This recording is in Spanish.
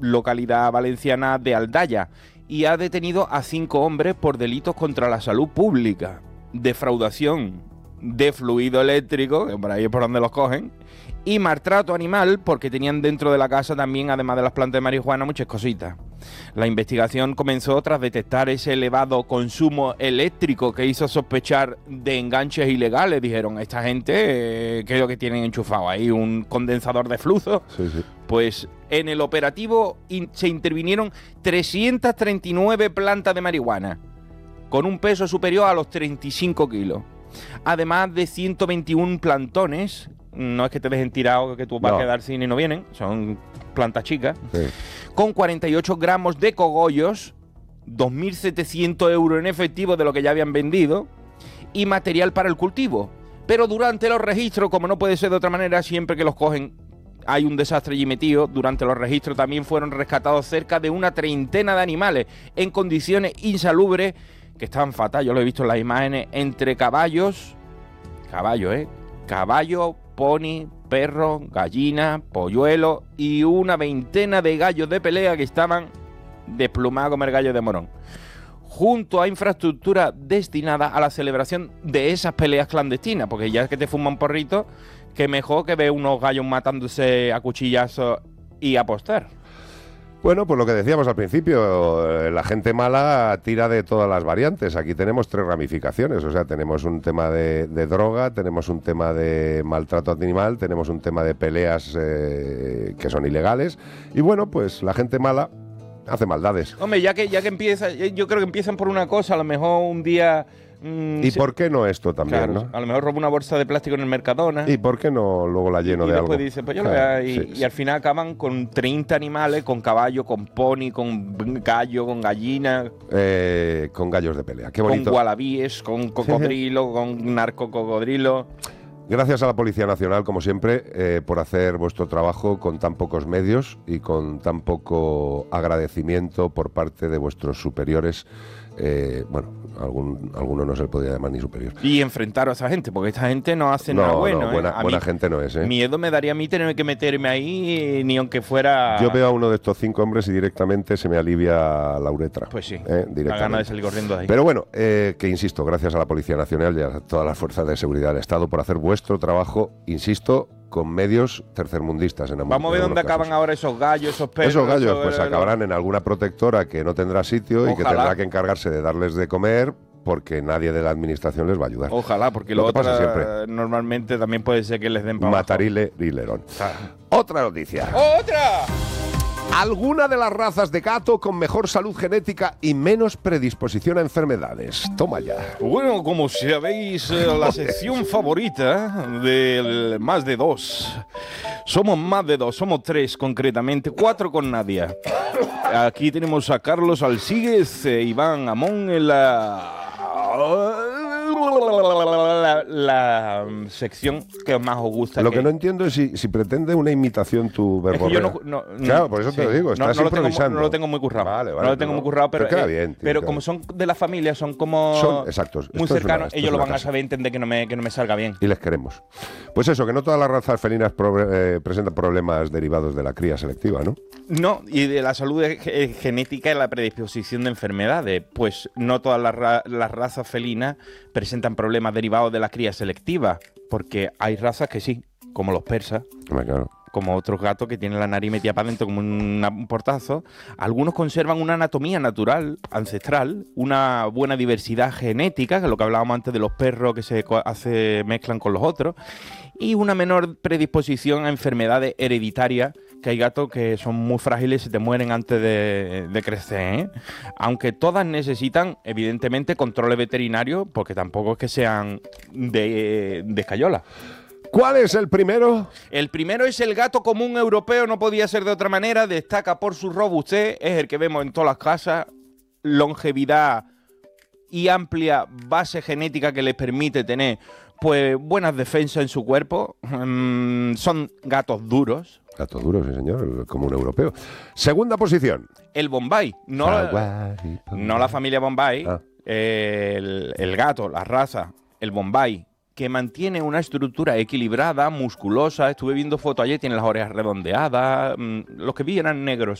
localidad valenciana de Aldaya, y ha detenido a 5 hombres por delitos contra la salud pública, defraudación de fluido eléctrico, que por ahí es por donde los cogen, y maltrato animal, porque tenían dentro de la casa también, además de las plantas de marihuana, muchas cositas. La investigación comenzó tras detectar ese elevado consumo eléctrico que hizo sospechar de enganches ilegales. Dijeron, esta gente, ¿qué es lo que tienen enchufado ahí? ¿Un condensador de flujo? Sí, sí. Pues en el operativo se intervinieron 339 plantas de marihuana, con un peso superior a los 35 kilos. Además de 121 plantones. No es que te dejen tirado, que tú vas a quedar sin y no vienen. Son plantas chicas. Sí. Con 48 gramos de cogollos, 2.700 euros en efectivo de lo que ya habían vendido, y material para el cultivo. Pero durante los registros, como no puede ser de otra manera, siempre que los cogen hay un desastre allí metido. Durante los registros también fueron rescatados cerca de una treintena de animales en condiciones insalubres, que estaban fatal. Yo lo he visto en las imágenes, entre caballo, pony, perro, gallina, polluelo y una veintena de gallos de pelea que estaban desplumados a comer gallos de morón, junto a infraestructura destinada a la celebración de esas peleas clandestinas, porque ya que te fuman porrito, que mejor que ver unos gallos matándose a cuchillazos y apostar. Bueno, pues lo que decíamos al principio, la gente mala tira de todas las variantes. Aquí tenemos 3 ramificaciones, o sea, tenemos un tema de droga, tenemos un tema de maltrato animal, tenemos un tema de peleas que son ilegales, y bueno, pues la gente mala hace maldades. Hombre, ya que empieza, yo creo que empiezan por una cosa, a lo mejor un día... ¿Y por qué no esto también, claro, no? A lo mejor robo una bolsa de plástico en el Mercadona. ¿Y por qué no luego la lleno de algo? Y después dice, pues yo lo veo. Y al final acaban con 30 animales, con caballo, con pony, con gallo, con gallina. Con gallos de pelea, qué bonito. Con wallabies, con cocodrilo, con narcococodrilo. Gracias a la Policía Nacional, como siempre, por hacer vuestro trabajo con tan pocos medios y con tan poco agradecimiento por parte de vuestros superiores. Bueno, alguno no se le podría llamar ni superior. Y enfrentar a esa gente, porque esta gente no hace nada bueno. Buena gente no es, ¿eh? Miedo me daría a mí tener que meterme ahí, ni aunque fuera... Yo veo a uno de estos 5 hombres y directamente se me alivia la uretra. Pues sí, la gana de salir corriendo de ahí. Pero bueno, que insisto, gracias a la Policía Nacional y a todas las fuerzas de seguridad del Estado por hacer vuestro trabajo, insisto, con medios tercermundistas. Vamos a ver dónde acaban ahora esos gallos, esos perros. Esos gallos pues acabarán en alguna protectora que no tendrá sitio. Ojalá. Y que tendrá que encargarse de darles de comer, porque nadie de la administración les va a ayudar. Ojalá, porque lo otro normalmente también puede ser que les den para Matarile Rilerón. Otra noticia. ¡Otra! Alguna de las razas de gato con mejor salud genética y menos predisposición a enfermedades. Toma ya. Bueno, como sabéis, la sección favorita del Más de Dos. Somos más de 2, somos 3 concretamente, 4 con Nadia. Aquí tenemos a Carlos Alsíguez, Iván Amón en la sección que más os gusta. Lo que no entiendo es si pretende una imitación tu verborrea. Es que yo claro, por eso te lo digo, estás improvisando. No lo tengo muy currado. Vale, no lo tengo muy currado, pero queda bien, tío, pero como son de la familia, son como exactos, muy cercanos, ellos lo van a saber entender que no me salga bien. Y les queremos. Pues eso, que no todas las razas felinas presentan problemas derivados de la cría selectiva, ¿no? No, y de la salud genética y la predisposición de enfermedades. Pues no todas las razas felinas presentan problemas derivados de la cría selectiva, porque hay razas que sí, como los persas, claro, como otros gatos que tienen la nariz metida para adentro como un portazo. Algunos conservan una anatomía natural, ancestral, una buena diversidad genética, que es lo que hablábamos antes de los perros que se mezclan con los otros, y una menor predisposición a enfermedades hereditarias, que hay gatos que son muy frágiles y se te mueren antes de crecer, ¿eh? Aunque todas necesitan, evidentemente, controles veterinarios, porque tampoco es que sean de escayola. ¿Cuál es el primero? El primero es el gato común europeo, no podía ser de otra manera, destaca por su robustez, es el que vemos en todas las casas, longevidad y amplia base genética que les permite tener pues buenas defensas en su cuerpo. Son gatos duros. Gatos duros, sí señor, el común europeo. Segunda posición. El Bombay, no la familia Bombay, el gato, la raza, el Bombay, que mantiene una estructura equilibrada, musculosa. Estuve viendo fotos ayer, tiene las orejas redondeadas. Los que vi eran negros,